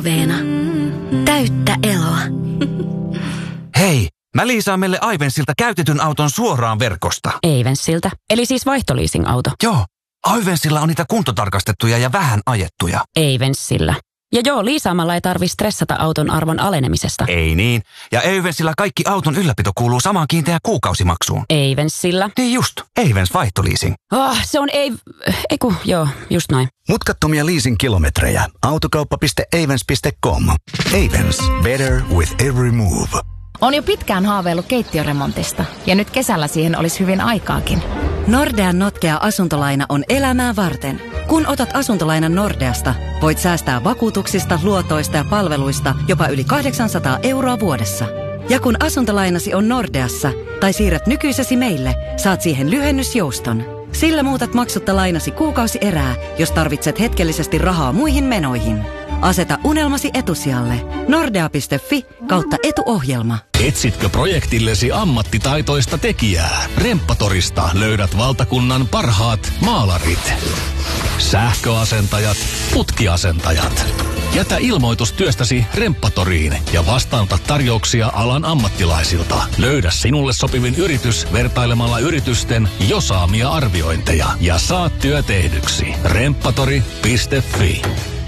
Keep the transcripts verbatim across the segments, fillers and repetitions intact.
Veena. Täyttä eloa. Hei, mä liisaan meille Aivensilta käytetyn auton suoraan verkosta. Aivensilta? Eli siis vaihtoliising-auto? Joo, Aivensilla on niitä kuntotarkastettuja ja vähän ajettuja. Aivensilla. Ja joo, liisaamalla ei tarvi stressata auton arvon alenemisesta. Ei niin. Ja Aivensilla kaikki auton ylläpito kuuluu samaan kiinteään kuukausimaksuun. Aivensilla? Niin just, Aivens vaihtoliising. Oh, se on ei... Eiku, joo, just noin. Mutkattomia leasing-kilometrejä. Autokauppa piste avens piste com. Avens. Better with every move. On jo pitkään haaveillut keittiöremontista ja nyt kesällä siihen olisi hyvin aikaakin. Nordean notkea asuntolaina on elämää varten. Kun otat asuntolainan Nordeasta, voit säästää vakuutuksista, luotoista ja palveluista jopa yli kahdeksansataa euroa vuodessa. Ja kun asuntolainasi on Nordeassa tai siirrät nykyisesi meille, saat siihen lyhennysjouston. Sillä muutat maksutta lainasi kuukausi erää, jos tarvitset hetkellisesti rahaa muihin menoihin. Aseta unelmasi etusijalle. Nordea piste fi kautta etuohjelma. Etsitkö projektillesi ammattitaitoista tekijää? Remppatorista löydät valtakunnan parhaat maalarit, sähköasentajat, putkiasentajat. Jätä ilmoitus työstäsi Remppatoriin ja vastaanota tarjouksia alan ammattilaisilta. Löydä sinulle sopivin yritys vertailemalla yritysten jo saamia arviointeja ja saa työ tehdyksi. Remppatori piste fi.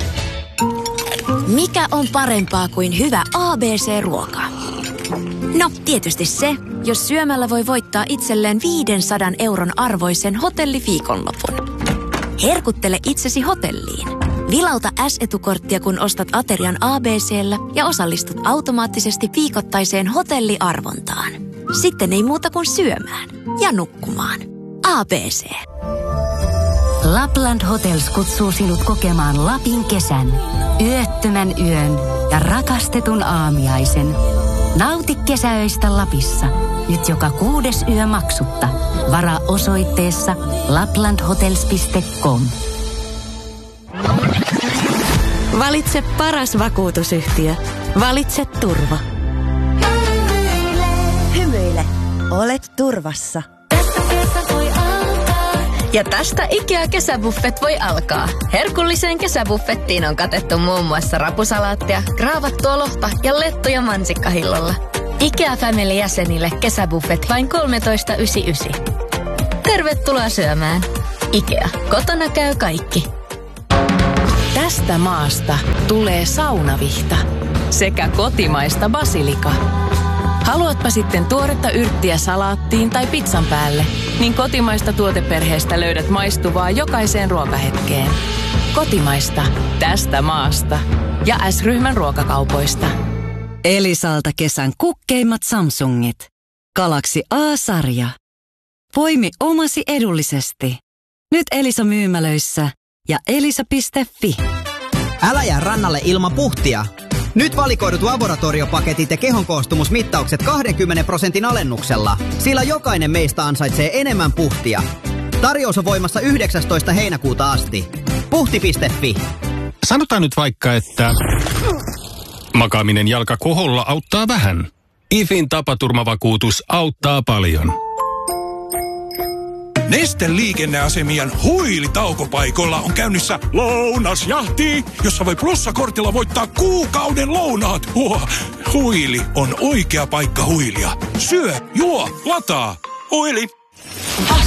Mikä on parempaa kuin hyvä A B C-ruoka? No, tietysti se, jos syömällä voi voittaa itselleen viisisataa euron arvoisen hotelliviikonlopun. Herkuttele itsesi hotelliin. Vilauta S-etukorttia, kun ostat aterian A B C:llä ja osallistut automaattisesti viikoittaiseen hotelliarvontaan. Sitten ei muuta kuin syömään ja nukkumaan. A B C. Lapland Hotels kutsuu sinut kokemaan Lapin kesän, yöttömän yön ja rakastetun aamiaisen. Nauti kesäöistä Lapissa, nyt joka kuudes yö maksutta. Varaa osoitteessa laplandhotels piste com. Valitse paras vakuutusyhtiö. Valitse turva. Hymyile. Olet turvassa. Ja tästä IKEA-kesäbuffet voi alkaa. Herkulliseen kesäbuffettiin on katettu muun muassa rapusalaattia, graavattua lohta ja lettuja mansikkahillolla. IKEA Family-jäsenille kesäbuffet vain kolmetoista yhdeksänkymmentäyhdeksän. Tervetuloa syömään. IKEA. Kotona käy kaikki. Tästä maasta tulee saunavihta sekä kotimaista basilika. Haluatpa sitten tuoretta yrttiä salaattiin tai pizzan päälle, niin kotimaista tuoteperheestä löydät maistuvaa jokaiseen ruokahetkeen. Kotimaista tästä maasta ja S-ryhmän ruokakaupoista. Elisalta kesän kukkeimmat Samsungit. Galaxy A-sarja. Poimi omasi edullisesti. Nyt Elisa myymälöissä ja elisa piste fi. Älä jää rannalle ilman puhtia. Nyt valikoidut laboratoriopaketit ja kehonkoostumusmittaukset kaksikymmentä prosentin alennuksella, sillä jokainen meistä ansaitsee enemmän puhtia. Tarjous on voimassa yhdeksästoista heinäkuuta asti. Puhti piste fi. Sanotaan nyt vaikka, että makaaminen jalkakoholla auttaa vähän. I F In tapaturmavakuutus auttaa paljon. Neste liikenneasemien huilitaukopaikoilla on käynnissä lounasjahti, jossa voi plussakortilla voittaa kuukauden lounaat. Huh, huili on oikea paikka huilia. Syö, juo, lataa. Huili.